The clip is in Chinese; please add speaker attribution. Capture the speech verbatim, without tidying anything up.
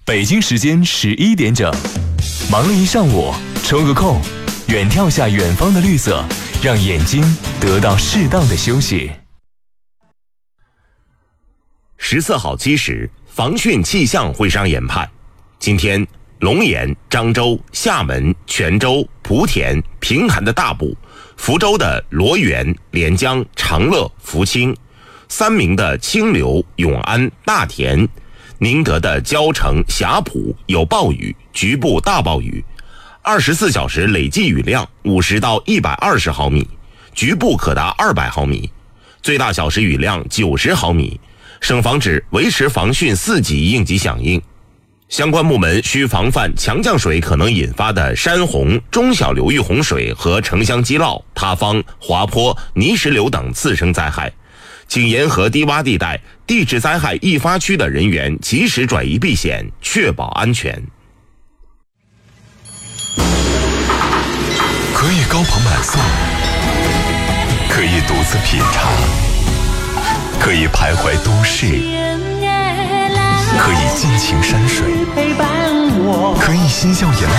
Speaker 1: 北京时间十一点整，忙了一上午，抽个空，远眺下远方的绿色，让眼睛得到适当的休息。
Speaker 2: 十四号七时，防汛气象会上研判，今天龙岩、漳州、厦门、泉州、莆田、平潭的大埔，福州的罗源、连江、长乐、福清，三明的清流、永安、大田，宁德的蕉城、霞浦有暴雨，局部大暴雨，二十四小时累计雨量五十到一百二十毫米，局部可达二百毫米，最大小时雨量九十毫米。省防指维持防汛四级应急响应，相关部门需防范强降水可能引发的山洪、中小流域洪水和城乡积涝、塌方、滑坡、泥石流等次生灾害。请沿河低洼地带、地质灾害易发区的人员及时转移避险，确保安全。
Speaker 3: 可以高朋满座，可以独自品茶，可以徘徊都市，可以尽情山水，可以嬉笑颜